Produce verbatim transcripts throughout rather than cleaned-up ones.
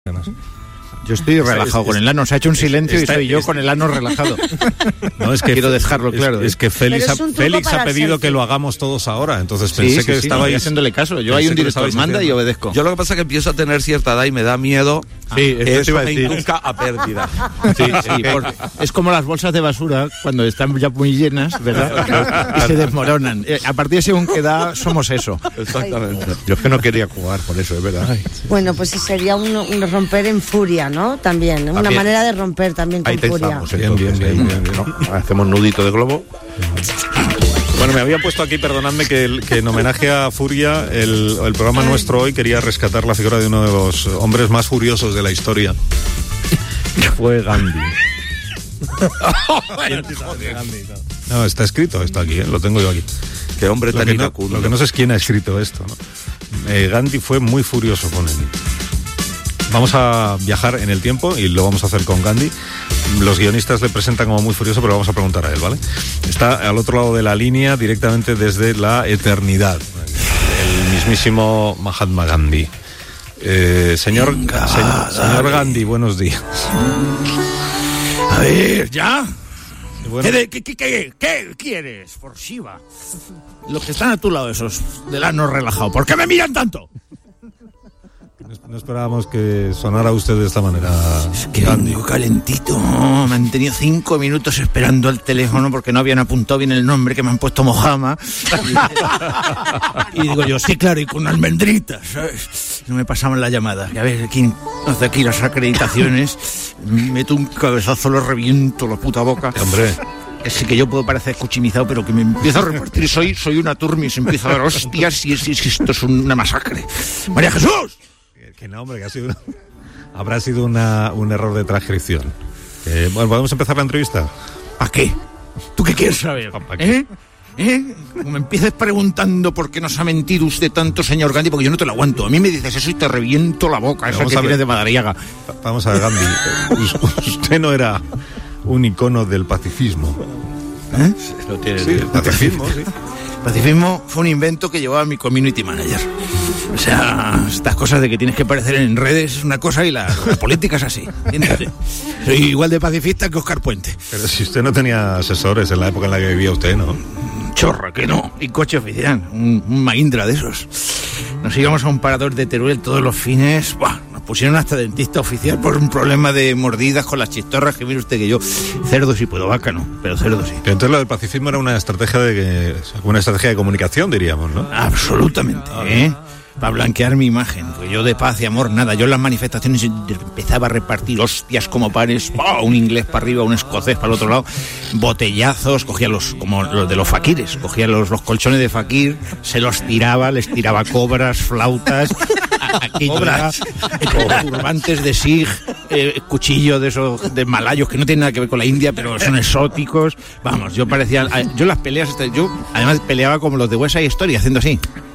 Yo estoy relajado es, con el ano, se ha hecho un silencio está, y soy yo está, con el ano relajado. No, es que quiero dejarlo claro. Es, es que Félix, ha, Félix ha pedido que lo hagamos todos ahora, entonces pensé sí, sí, que sí, estaba no, haciéndole caso. Yo hay un director, manda y obedezco. Yo lo que pasa es que empiezo a tener cierta edad y me da miedo. Sí, eso me induzca a pérdida. Sí, sí, por, es como las bolsas de basura cuando están ya muy llenas, ¿verdad? Y se desmoronan. A partir de según qué edad somos eso. Exactamente. Ay, yo es que no quería jugar por eso, es verdad. Ay, sí. Bueno, pues sería un, un romper en furia, ¿no? También, una también. manera de romper también con Ahí furia. Pensamos, bien, bien, bien, bien, bien, ¿no? Hacemos nudito de globo. Bueno, me había puesto aquí, perdonadme, que, el, que en homenaje a Furia, el, el programa nuestro hoy quería rescatar la figura de uno de los hombres más furiosos de la historia. Fue Gandhi. No, está escrito, está aquí, ¿eh? Lo tengo yo aquí. Qué hombre tan iracundo. No, lo que no sé es quién ha escrito esto, ¿no? Eh, Gandhi fue muy furioso con él. Vamos a viajar en el tiempo y lo vamos a hacer con Gandhi. Los guionistas le presentan como muy furioso, pero vamos a preguntar a él, ¿vale? Está al otro lado de la línea, directamente desde la eternidad. El mismísimo Mahatma Gandhi. Eh, señor, Venga, señor, señor Gandhi, buenos días. A ver, ¿ya? Bueno. ¿Qué, de, qué, qué, qué, ¿Qué quieres, por Shiva? Los que están a tu lado, esos del ano relajado. ¿Por qué me miran tanto? No esperábamos que sonara usted de esta manera. Es que vengo calentito. Oh, me han tenido cinco minutos esperando al teléfono porque no habían apuntado bien el nombre, que me han puesto Mojama. Y digo yo, sí, claro, y con almendritas, ¿sabes? No me pasaban la llamada. A ver, ¿quién hace aquí las acreditaciones? Meto un cabezazo, lo reviento la puta boca. Hombre. Sí que yo puedo parecer escuchimizado, pero que me empiezo a repartir. Soy, soy una turmis, empiezo a dar hostias y es, es, esto es una masacre. ¡María Jesús! Que no, hombre, que ha sido una... habrá sido una, un error de transcripción. Eh, bueno, ¿podemos empezar la entrevista? ¿Para qué? ¿Tú qué quieres saber? ¿Para qué? ¿Eh? ¿Eh? Como me empieces preguntando por qué nos ha mentido usted tanto, señor Gandhi, porque yo no te lo aguanto. A mí me dices eso y te reviento la boca, esa que tienes de Madariaga. Vamos a ver, Gandhi. Usted no era un icono del pacifismo. ¿Eh? Lo tienes, sí, el pacifismo, sí. Pacifismo fue un invento que llevaba mi community manager. O sea, estas cosas de que tienes que aparecer en redes es una cosa y la, la política es así. ¿Entiendes? Soy igual de pacifista que Óscar Puente. Pero si usted no tenía asesores en la época en la que vivía usted, ¿no? Chorra, que no. Y coche oficial, un, un Mahindra de esos. Nos íbamos a un parador de Teruel todos los fines. ¡Buah! Nos pusieron hasta dentista oficial por un problema de mordidas con las chistorras, que mire usted que yo, cerdo sí puedo, vaca no, pero cerdo sí. Pero entonces lo del pacifismo era una estrategia de una estrategia de comunicación, diríamos, ¿no? Absolutamente, ¿eh? Para blanquear mi imagen, pues yo de paz y amor nada. Yo en las manifestaciones empezaba a repartir hostias como pares, ¡oh! Un inglés para arriba, un escocés para el otro lado, botellazos, cogía los, como los de los faquires, cogía los, los colchones de faquir, se los tiraba, les tiraba cobras, flautas, cobras, turbantes de sig, eh, cuchillo de esos de malayos que no tienen nada que ver con la India, pero son exóticos. Vamos, yo parecía, yo las peleas, yo además peleaba como los de West Side Story, haciendo así.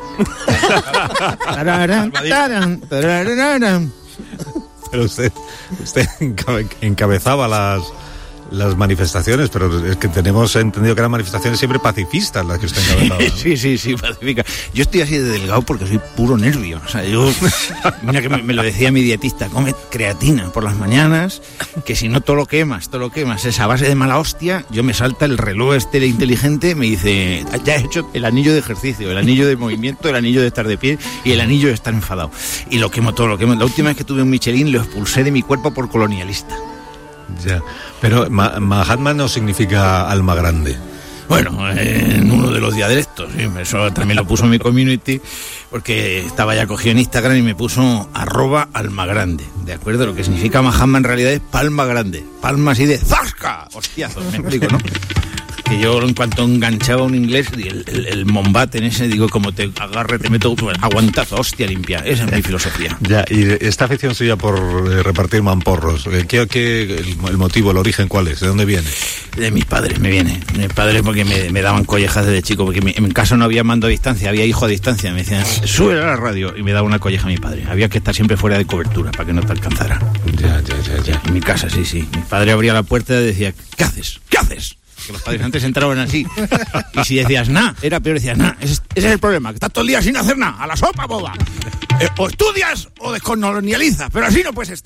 Pero usted, usted encabezaba las, las manifestaciones, pero es que tenemos entendido que eran manifestaciones siempre pacifistas las que usted encabezaba, ¿no? Sí, sí, sí, pacífica. Yo estoy así de delgado porque soy puro nervio. O sea, yo, mira que me, me lo decía mi dietista, come creatina por las mañanas, que si no todo lo quemas, todo lo quemas es a base de mala hostia. Yo me salta el reloj este inteligente, me dice, ya he hecho el anillo de ejercicio, el anillo de movimiento, el anillo de estar de pie y el anillo de estar enfadado. Y lo quemo todo, lo quemo. La última vez que tuve un Michelin lo expulsé de mi cuerpo por colonialista. Ya, pero Ma- Mahatma no significa alma grande. Bueno, en uno de los dialectos, ¿sí? Eso también lo puso mi community, porque estaba ya cogido en Instagram y me puso arroba alma grande, ¿de acuerdo? Lo que significa Mahatma en realidad es palma grande, palma así de ¡zasca! Hostiazo, me explico, ¿no? Que yo en cuanto enganchaba un inglés, el, el, el Mombate en ese, digo, como te agarre, te meto pues, aguantazo, hostia limpia. Esa es mi filosofía. Ya, y esta afición suya por eh, repartir mamporros, ¿qué, qué, el, el motivo, el origen, cuál es? ¿De dónde viene? De mis padres, me viene. Mis padres porque me, me daban collejas desde chico, porque mi, en casa no había mando a distancia, había hijo a distancia. Me decían, sube a la radio, y me daba una colleja a mi padre. Había que estar siempre fuera de cobertura para que no te alcanzara. Ya, ya, ya, ya. En mi casa, sí, sí. Mi padre abría la puerta y decía, ¿qué haces? ¿Qué haces? Que los padres antes entraban así. Y si decías, nah, era peor, decías, nah, ese, ese es el problema, que estás todo el día sin hacer nada, a la sopa, boba. Eh, o estudias o descolonializas, pero así no puedes estar.